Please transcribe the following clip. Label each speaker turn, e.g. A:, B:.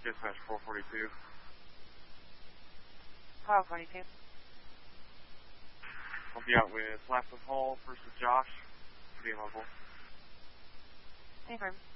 A: Dispatch 442.
B: 442.
A: I'll be out with Laptop Hall versus Josh. Be level.
B: Confirm.